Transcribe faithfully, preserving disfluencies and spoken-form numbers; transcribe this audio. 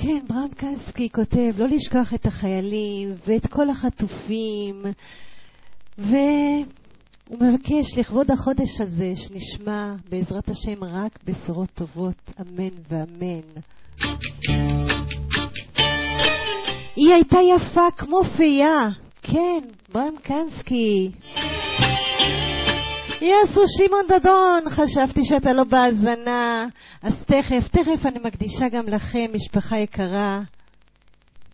כן, ברם קנסקי כותב לא לשכוח את החיילים ואת כל החטופים, והוא מבקש לכבוד החודש הזה שנשמע בעזרת השם רק בשורות טובות, אמן ואמן. היא הייתה יפה כמו פיה, כן, ברם קנסקי. יסו שמעון דדון, חשבתי שאתה לא בהזנה, אז תכף, תכף אני מקדישה גם לכם, משפחה יקרה.